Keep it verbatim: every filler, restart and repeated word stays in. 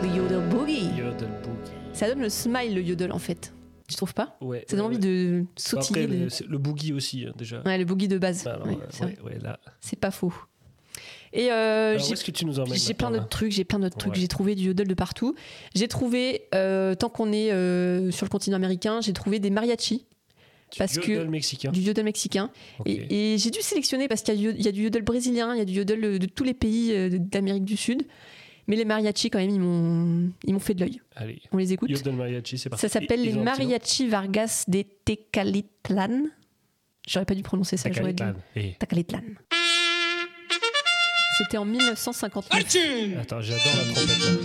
Le Yodel Boogie. Yodel Boogie. Ça donne le smile, le yodel, en fait. Tu trouves pas? Ouais. Ça donne ouais, envie ouais. de Bon, sautiller. après, le... le, c'est le boogie aussi, hein, déjà. Ouais, le boogie de base. Bah, alors, Ouais, euh, c'est, ouais, ouais, là. c'est pas faux. Et euh, Alors, où j'ai, est-ce que tu nous emmènes j'ai plein maintenant, d'autres trucs, j'ai plein d'autres trucs. Ouais. J'ai trouvé du yodel de partout. J'ai trouvé, euh, tant qu'on est euh, sur le continent américain, j'ai trouvé des mariachis. Du Parce yodel que- mexicain. Du yodel mexicain. Ok. Et, et j'ai dû sélectionner parce qu'il y a, du, il y a du yodel brésilien, il y a du yodel de tous les pays euh, d'Amérique du Sud. Mais les mariachis, quand même, ils m'ont, ils m'ont fait de l'œil. Allez. On les écoute. Yodel mariachi, c'est parti. Ça s'appelle Ils- les ils ont un petit nom. Mariachi Vargas de Tecalitlan. J'aurais pas dû prononcer ça. J'aurais dû... Tecalitlan. Eh. Tecalitlan. C'était en mille neuf cent cinquante-neuf. Attends, j'adore la trompette là.